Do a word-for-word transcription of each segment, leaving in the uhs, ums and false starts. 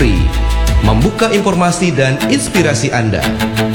Kepri, membuka informasi dan inspirasi Anda.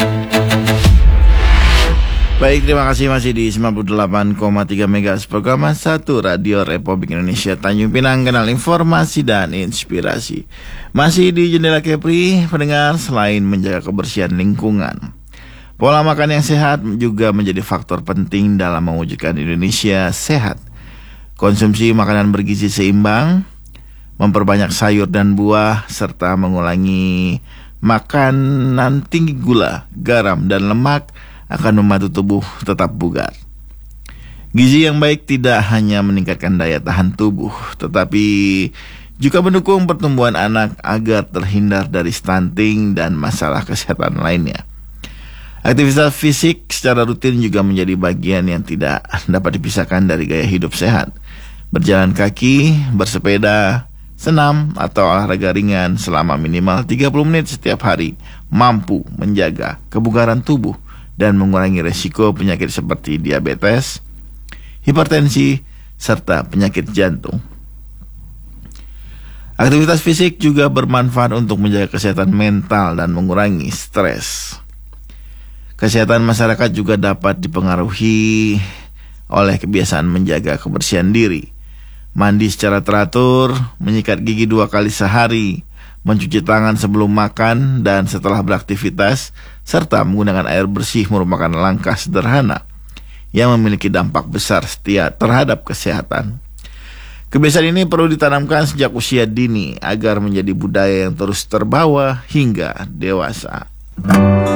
Baik, terima kasih masih di sembilan puluh delapan koma tiga MHz program satu Radio Republik Indonesia Tanjung Pinang, kanal informasi dan inspirasi. Masih di Jendela Kepri, pendengar, selain menjaga kebersihan lingkungan, pola makan yang sehat juga menjadi faktor penting dalam mewujudkan Indonesia sehat. Konsumsi makanan bergizi seimbang, memperbanyak sayur dan buah, serta mengurangi makanan tinggi gula, garam, dan lemak akan membantu tubuh tetap bugar. Gizi yang baik tidak hanya meningkatkan daya tahan tubuh, tetapi juga mendukung pertumbuhan anak agar terhindar dari stunting dan masalah kesehatan lainnya. Aktivitas fisik secara rutin juga menjadi bagian yang tidak dapat dipisahkan dari gaya hidup sehat. Berjalan kaki, bersepeda, senam, atau olahraga ringan selama minimal tiga puluh menit setiap hari mampu menjaga kebugaran tubuh dan mengurangi resiko penyakit seperti diabetes, hipertensi, serta penyakit jantung. Aktivitas fisik juga bermanfaat untuk menjaga kesehatan mental dan mengurangi stres. Kesehatan masyarakat juga dapat dipengaruhi oleh kebiasaan menjaga kebersihan diri. Mandi secara teratur, menyikat gigi dua kali sehari, mencuci tangan sebelum makan dan setelah beraktivitas, serta menggunakan air bersih merupakan langkah sederhana yang memiliki dampak besar setia terhadap kesehatan. Kebiasaan ini perlu ditanamkan sejak usia dini agar menjadi budaya yang terus terbawa hingga dewasa.